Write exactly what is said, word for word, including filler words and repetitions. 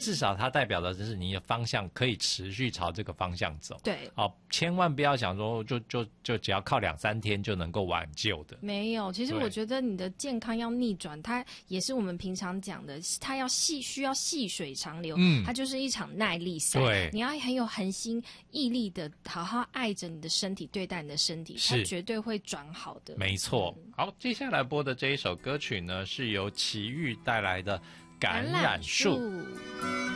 至少它代表的就是你的方向可以持续朝这个方向走。 对， 好、哦，千万不要想说就就就只要靠两三天就能够挽救的。 没有，其实我觉得你的健康要逆转，它也是我们平常讲的，它要细需要细水长流，嗯，它就是一场耐力赛。 对， 你要很有恒心毅力的，好好爱着你的身体，对待你的身体，它绝对会转好的。 没错。嗯、好，接下来播的这一首歌曲呢，是由齐豫带来的《橄榄树》。